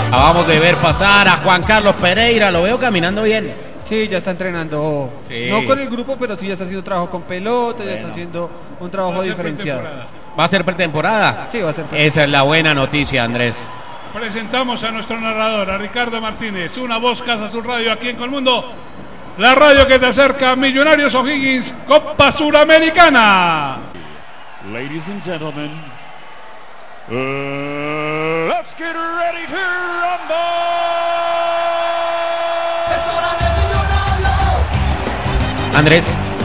Acabamos de ver pasar a Juan Carlos Pereira, lo veo caminando bien. Sí, ya está entrenando, Sí. no con el grupo, pero sí ya está haciendo trabajo con pelota, ya está haciendo un trabajo diferenciado. ¿Va a ser pretemporada? Sí, va a ser pretemporada. Esa es la buena noticia, Andrés. Presentamos a nuestro narrador, a Ricardo Martínez, una voz Casa Azul Radio aquí en Colmundo, la radio que te acerca a Millonarios O'Higgins, Copa Suramericana. Ladies and gentlemen, let's get ready to rumble. Andrés,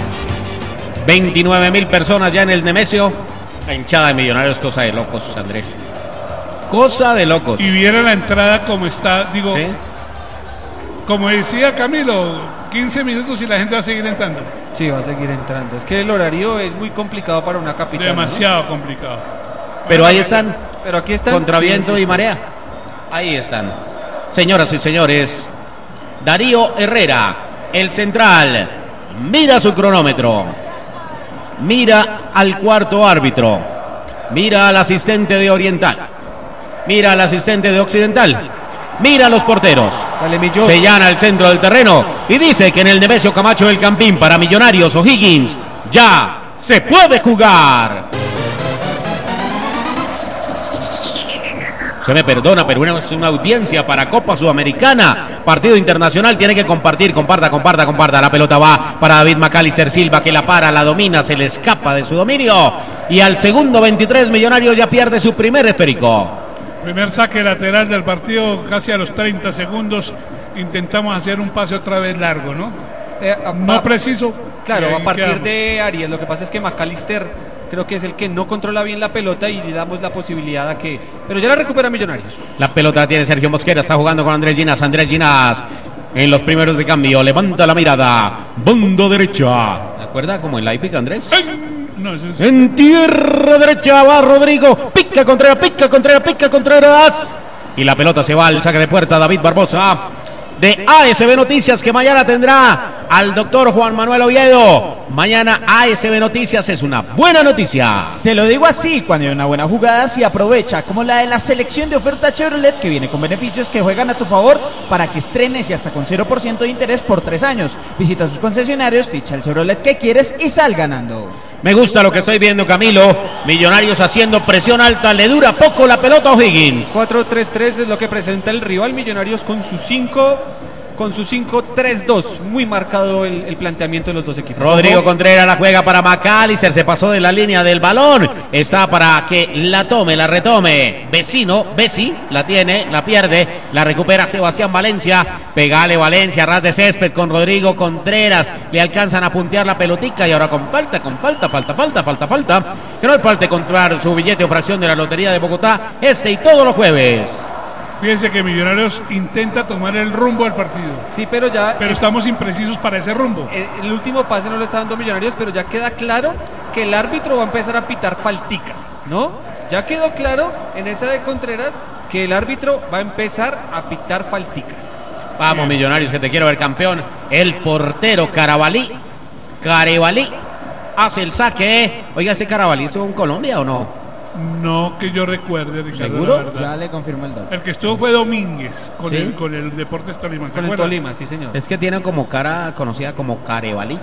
29.000 personas ya en el Nemesio. La hinchada de Millonarios, cosa de locos, Andrés. Cosa de locos. Y viera la entrada como está, digo, ¿Sí? como decía Camilo, 15 minutos y la gente va a seguir entrando. Sí, va a seguir entrando. Es que el horario es muy complicado para una capital. Demasiado complicado. Pero ahí están, ¿no? Pero aquí están. contra viento y marea. Ahí están. Señoras y señores, Darío Herrera, el central, mira su cronómetro. Mira al cuarto árbitro. Mira al asistente de Oriental. Mira al asistente de Occidental. Mira a los porteros. Dale, Millo. Se llana el centro del terreno y dice que en el Nemesio Camacho del Campín para Millonarios O'Higgins ya se puede jugar. Se me perdona, pero es una audiencia para Copa Sudamericana. Partido internacional, tiene que compartir, comparta. La pelota va para David Macalister Silva, que la para, la domina, se le escapa de su dominio. Y al segundo 23, Millonarios ya pierde su primer esférico. Primer saque lateral del partido, casi a los 30 segundos. Intentamos hacer un pase otra vez largo, ¿no? No preciso. Claro, Y ahí a partir quedamos. de Arias. Lo que pasa es que Macalister creo que es el que no controla bien la pelota y le damos la posibilidad a que... Pero ya la recupera Millonarios. La pelota la tiene Sergio Mosquera, está jugando con Andrés Ginas. Andrés Ginas en los primeros de cambio, levanta la mirada, bando derecha. ¿Te acuerdas como el Leipzig, Andrés? No, eso es... En tierra derecha va Rodrigo, pica Contreras. Y la pelota se va al saque de puerta. David Barbosa de ASB Noticias, que mañana tendrá al doctor Juan Manuel Oviedo. Mañana ASB Noticias es una buena noticia. Se lo digo así, cuando hay una buena jugada se aprovecha, como la de la selección de oferta Chevrolet, que viene con beneficios que juegan a tu favor para que estrenes y hasta con 0% de interés por 3 años. Visita sus concesionarios, ficha el Chevrolet que quieres y sal ganando. Me gusta lo que estoy viendo, Camilo. Millonarios haciendo presión alta, le dura poco la pelota a O'Higgins. 4-3-3 es lo que presenta el rival. Millonarios con su 5-3-2. Muy marcado el planteamiento de los dos equipos. Rodrigo Contreras la juega para Macalister, se pasó de la línea del balón. Está para que la tome, la retome. Bessi, la tiene, la pierde, la recupera Sebastián Valencia. Pegale Valencia, ras de césped con Rodrigo Contreras. Le alcanzan a puntear la pelotica y ahora con falta. Que no le falte comprar su billete o fracción de la Lotería de Bogotá y todos los jueves. Fíjense que Millonarios intenta tomar el rumbo del partido. Sí, pero ya... Pero estamos imprecisos para ese rumbo. El último pase no lo está dando Millonarios, pero ya queda claro que el árbitro va a empezar a pitar falticas, ¿no? Ya quedó claro en esa de Contreras que el árbitro va a empezar a pitar falticas. Vamos, Millonarios, que te quiero ver campeón. El portero Carabalí hace el saque. Oiga, ¿este Carabalí estuvo en Colombia o no? No que yo recuerde, Ricardo. ¿Seguro? La verdad. Ya le confirmo el dato. El que estuvo fue Domínguez con, ¿Sí? con el Deportes Tolima. ¿Se Con el acuerdan? Tolima, sí señor. Es que tiene como cara conocida como Carebalí.